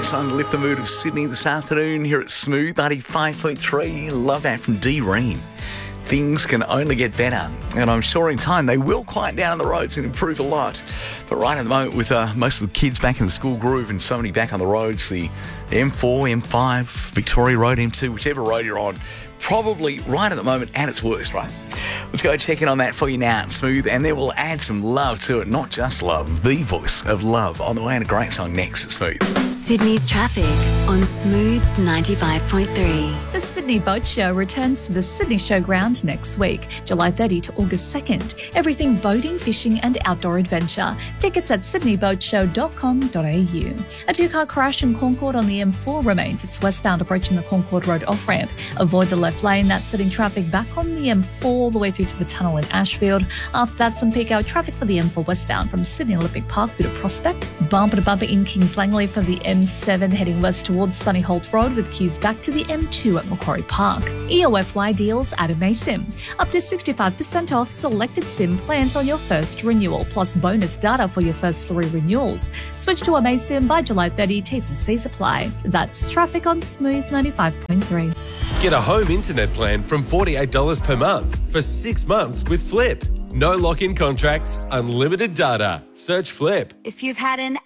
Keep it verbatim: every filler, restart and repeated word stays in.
song to lift the mood of Sydney this afternoon here at Smooth ninety-five point three. Love that from D Ream. Things can only get better, and I'm sure in time they will quiet down on the roads and improve a lot. But right at the moment, with uh, most of the kids back in the school groove and so many back on the roads, the M four, M five, Victoria Road, M two, whichever road you're on, probably right at the moment at its worst, right? Let's go check in on that for you now at Smooth, and then we'll add some love to it. Not just love, the voice of love on the way, and a great song next at Smooth. Sydney's traffic on Smooth ninety-five point three. The Sydney Boat Show returns to the Sydney Showground next week, July thirtieth to August second. Everything boating, fishing and outdoor adventure. Tickets at sydney boat show dot com dot a u. A two-car crash in Concord on the M four remains. It's westbound approaching the Concord Road off-ramp. Avoid the left lane. That's setting traffic back on the M four all the way through to the tunnel in Ashfield. After that, some peak hour traffic for the M four westbound from Sydney Olympic Park through to Prospect. Bumper to bumper in Kings Langley for the M seven heading west towards Sunny Holt Road with queues back to the M two at Macquarie Park. E O F Y deals at Amaysim. Up to sixty-five percent off selected SIM plans on your first renewal, plus bonus data for your first three renewals. Switch to Amaysim by July thirtieth. T's and C's apply. That's traffic on Smooth ninety-five point three. Get a home internet plan from forty-eight dollars per month for six months with Flip. No lock-in contracts, unlimited data. Search Flip. If you've had an